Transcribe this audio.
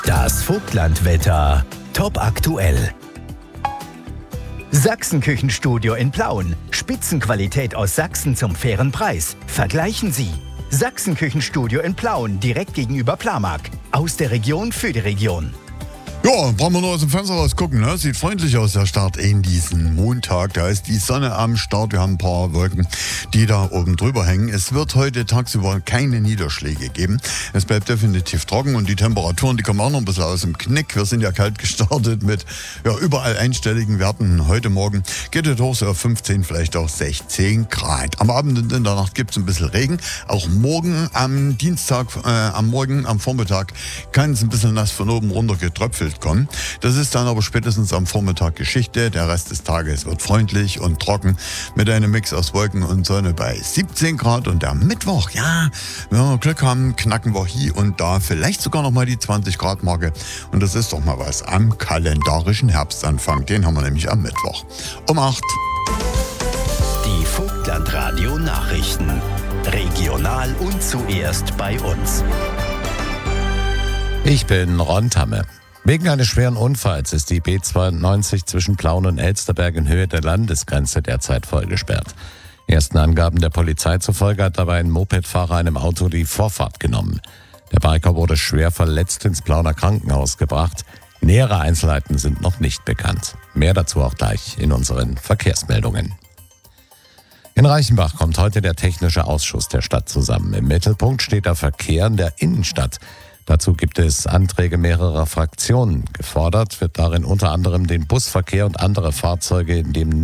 Das Vogtlandwetter top aktuell. Sachsenküchenstudio in Plauen. Spitzenqualität aus Sachsen zum fairen Preis. Vergleichen Sie. Sachsenküchenstudio in Plauen, direkt gegenüber Plamark. Aus der Region für die Region. Ja, brauchen wir nur aus dem Fenster raus gucken, ne? Sieht freundlich aus, der Start in diesen Montag. Da ist die Sonne am Start. Wir haben ein paar Wolken, die da oben drüber hängen. Es wird heute tagsüber keine Niederschläge geben. Es bleibt definitiv trocken und die Temperaturen, die kommen auch noch ein bisschen aus dem Knick. Wir sind ja kalt gestartet mit überall einstelligen Werten. Heute Morgen geht es hoch so auf 15, vielleicht auch 16 Grad. Am Abend und in der Nacht gibt es ein bisschen Regen. Auch morgen am Dienstag, am Vormittag kann es ein bisschen nass von oben runter getröpfelt kommen. Das ist dann aber spätestens am Vormittag Geschichte. Der Rest des Tages wird freundlich und trocken mit einem Mix aus Wolken und Sonne bei 17 Grad. Und der Mittwoch, ja, wenn wir Glück haben, knacken wir hier und da vielleicht sogar noch mal die 20 Grad Marke. Und das ist doch mal was am kalendarischen Herbstanfang. Den haben wir nämlich am Mittwoch um 8. Die Vogtlandradio Nachrichten. Regional und zuerst bei uns. Ich bin Ron Tamme. Wegen eines schweren Unfalls ist die B92 zwischen Plauen und Elsterberg in Höhe der Landesgrenze derzeit voll gesperrt. Ersten Angaben der Polizei zufolge hat dabei ein Mopedfahrer einem Auto die Vorfahrt genommen. Der Biker wurde schwer verletzt ins Plauner Krankenhaus gebracht. Nähere Einzelheiten sind noch nicht bekannt. Mehr dazu auch gleich in unseren Verkehrsmeldungen. In Reichenbach kommt heute der Technische Ausschuss der Stadt zusammen. Im Mittelpunkt steht der Verkehr in der Innenstadt. Dazu gibt es Anträge mehrerer Fraktionen. Gefordert wird darin unter anderem den Busverkehr und andere Fahrzeuge in dem